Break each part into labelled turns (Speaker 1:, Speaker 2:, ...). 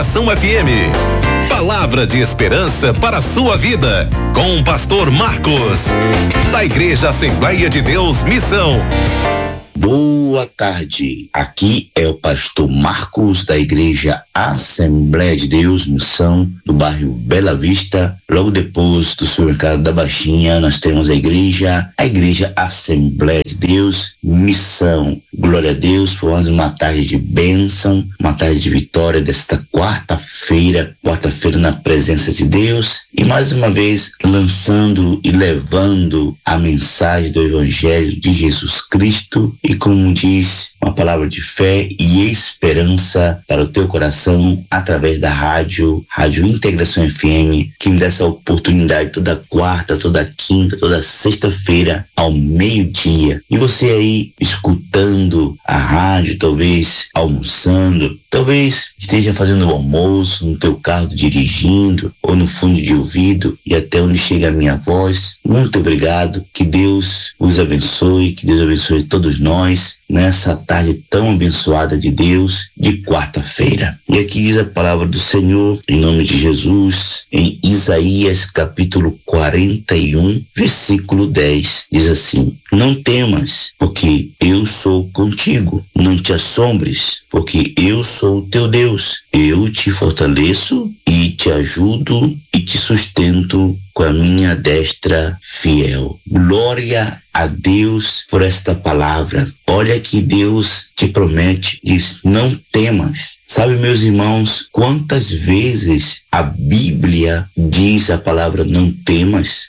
Speaker 1: Inspiração FM. Palavra de esperança para a sua vida, com o pastor Marcos, da Igreja Assembleia de Deus Missão.
Speaker 2: Boa tarde, aqui é o pastor Marcos da Igreja Assembleia de Deus Missão, do bairro Bela Vista. Logo depois do supermercado da Baixinha, nós temos a igreja Assembleia de Deus Missão. Glória a Deus por mais uma tarde de bênção, uma tarde de vitória desta quarta-feira na presença de Deus, e mais uma vez lançando e levando a mensagem do Evangelho de Jesus Cristo, e como diz, uma palavra de fé e esperança para o teu coração através da Rádio Integração FM, que me dá essa oportunidade toda quarta, toda quinta, toda sexta-feira ao meio-dia. E você aí escutando a rádio, talvez almoçando, talvez esteja fazendo o almoço no teu carro, dirigindo, ou no fundo de ouvido, e até onde chega a minha voz. Muito obrigado, que Deus os abençoe, que Deus abençoe todos nós nessa tarde tão abençoada de Deus, de quarta-feira. E aqui diz a palavra do Senhor, em nome de Jesus, em Isaías capítulo 41, versículo 10, diz assim: não temas, porque eu sou contigo, não te assombres, porque eu sou o teu Deus, eu te fortaleço e te ajudo e te sustento com a minha destra fiel. Glória a Deus por esta palavra. Olha que Deus te promete, diz: não temas. Sabe, meus irmãos, quantas vezes a Bíblia diz a palavra não temas?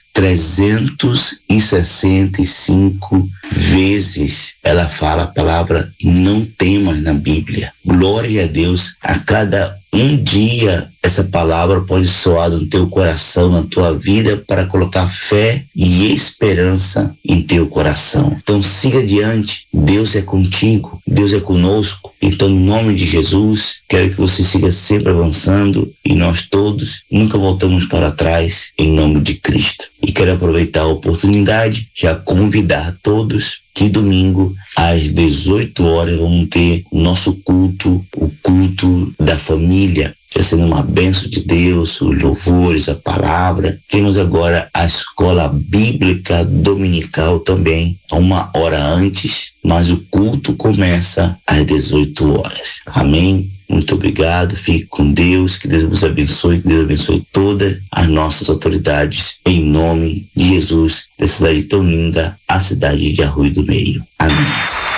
Speaker 2: 365 vezes ela fala a palavra não temas na Bíblia. Glória a Deus. A cada um dia essa palavra pode soar no teu coração, na tua vida, para colocar fé e esperança em teu coração. Então siga adiante, Deus é contigo, Deus é conosco. Então, em nome de Jesus, quero que você siga sempre avançando, e nós todos nunca voltamos para trás, em nome de Cristo. E quero aproveitar a oportunidade, já convidar todos que domingo, às 18 horas, vamos ter o nosso culto, o culto da família. Está sendo uma bênção de Deus, os louvores, a palavra. Temos agora a escola bíblica dominical também, uma hora antes, mas o culto começa às 18 horas. Amém? Muito obrigado, fique com Deus, que Deus vos abençoe, que Deus abençoe todas as nossas autoridades, em nome de Jesus, dessa cidade tão linda, a cidade de Arroio do Meio. Amém.